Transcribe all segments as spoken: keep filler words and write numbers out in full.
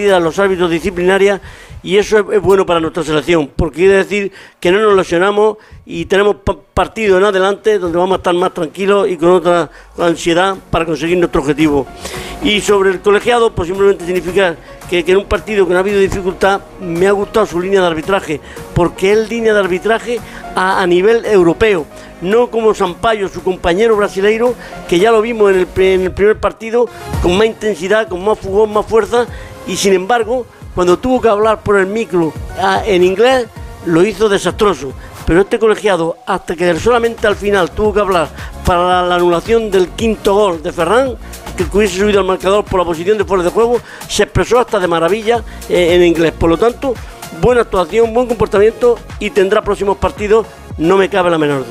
medidas los árbitros disciplinarias, y eso es, es bueno para nuestra selección, porque quiere decir que no nos lesionamos y tenemos pa- partido en adelante donde vamos a estar más tranquilos y con otra ansiedad para conseguir nuestro objetivo. Y sobre el colegiado, pues simplemente significa que, que en un partido que no ha habido dificultad, me ha gustado su línea de arbitraje, porque es línea de arbitraje a, a nivel europeo, no como Sampaio, su compañero brasileiro, que ya lo vimos en el, en el primer partido, con más intensidad, con más fugón, más fuerza, y sin embargo, cuando tuvo que hablar por el micro a, en inglés, lo hizo desastroso. Pero este colegiado, hasta que solamente al final tuvo que hablar para la, la anulación del quinto gol de Ferran, que hubiese subido al marcador por la posición de fuera de juego, se expresó hasta de maravilla eh, en inglés. Por lo tanto, buena actuación, buen comportamiento, y tendrá próximos partidos, no me cabe la menor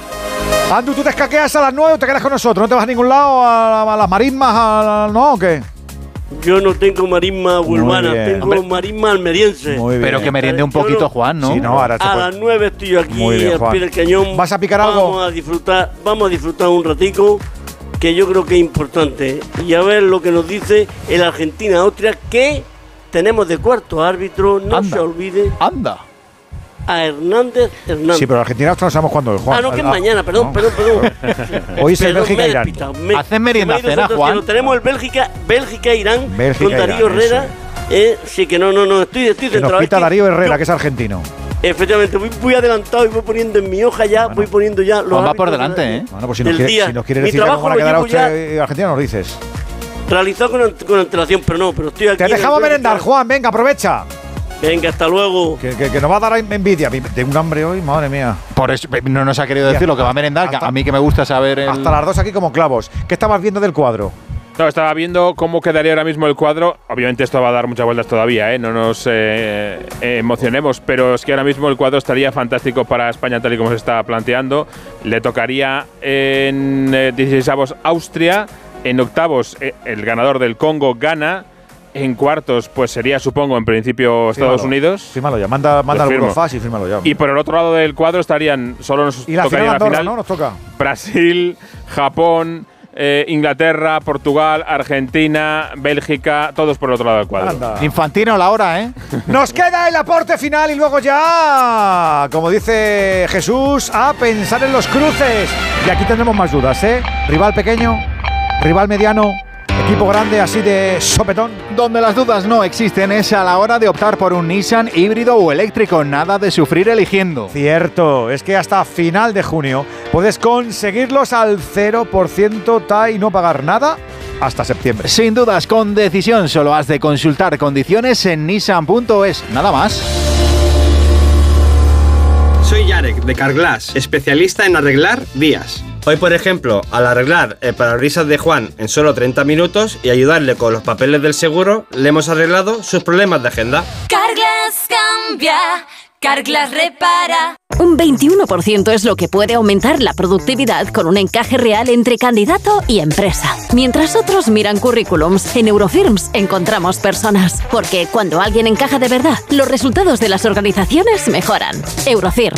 duda. Andu, ¿tú te escaqueas a las nueve o te quedas con nosotros? ¿No te vas a ningún lado? ¿A, a las marismas? A, ¿No o qué? Yo no tengo marisma huelvana, tengo Hombre. marisma almeriense. Pero que meriende un poquito, no, Juan, ¿no? Sí, no ahora a las nueve estoy yo aquí bien, al pie del cañón. ¿Vas a picar algo? Vamos a disfrutar, vamos a disfrutar un ratico, que yo creo que es importante. Y a ver lo que nos dice el Argentina-Austria, que tenemos de cuarto árbitro, no Anda. se olvide. Anda. A Hernández Hernández. Sí, pero Argentina no sabemos cuándo es, Juan. Ah, no, que es ah, mañana, perdón, no. perdón, perdón. Hoy es el Perdón, Bélgica-Irán. Hacen merienda cena, Juan. Tenemos el Bélgica, Bélgica-Irán Bélgica, con Darío Irán, Herrera. Eh, sí, que no, no, no, estoy, estoy Que centrado. nos quita Es que Darío Herrera, yo, que es argentino. Efectivamente, voy, voy adelantado y voy poniendo en mi hoja ya, bueno. voy poniendo ya los Juan va por árbitros delante, ¿eh? Bueno, pues si nos, del quiere, día. si nos quiere Mi decir cómo van a trabajo quedar lo Austria llevo y Argentina, nos dices. realizado con, con antelación, pero no, pero estoy aquí. Te dejamos merendar, Juan, venga, aprovecha. Venga, hasta luego. Que, que, que nos va a dar envidia. Tengo un hambre hoy, madre mía. Por eso no nos ha querido decir Ya, lo que va a merendar, que hasta, a mí que me gusta saber el... Hasta las dos aquí como clavos. ¿Qué estabas viendo del cuadro? No, estaba viendo cómo quedaría ahora mismo el cuadro. Obviamente esto va a dar muchas vueltas todavía, ¿eh? No nos eh, eh, emocionemos, pero es que ahora mismo el cuadro estaría fantástico para España tal y como se está planteando. Le tocaría en eh, dieciseisavos Austria, en octavos eh, el ganador del Congo Ghana, en cuartos pues sería supongo en principio Estados Fírmalo, Unidos. Fírmalo ya, manda, manda Lo al firmo. Eurofast y fírmalo ya. Y por el otro lado del cuadro estarían, solo nos Y la tocaría final la Andorra, final, ¿no? Nos toca. Brasil, Japón, eh, Inglaterra, Portugal, Argentina, Bélgica, todos por el otro lado del cuadro. Anda. Infantino la hora, ¿eh? Nos queda el aporte final y luego ya, como dice Jesús, a pensar en los cruces. Y aquí tendremos más dudas, ¿eh? Rival pequeño, rival mediano, equipo grande así de sopetón. Donde las dudas no existen es a la hora de optar por un Nissan híbrido o eléctrico, nada de sufrir eligiendo. Cierto, es que hasta final de junio puedes conseguirlos al cero por ciento T A y no pagar nada hasta septiembre. Sin dudas, con decisión, solo has de consultar condiciones en nissan punto es, nada más. Soy Yarek, de Carglass, especialista en arreglar vías. Hoy, por ejemplo, al arreglar el parabrisas de Juan en solo treinta minutos y ayudarle con los papeles del seguro, le hemos arreglado sus problemas de agenda. Carglass cambia, Carglass repara. Un veintiuno por ciento es lo que puede aumentar la productividad con un encaje real entre candidato y empresa. Mientras otros miran currículums, en Eurofirms encontramos personas. Porque cuando alguien encaja de verdad, los resultados de las organizaciones mejoran. Eurofirms.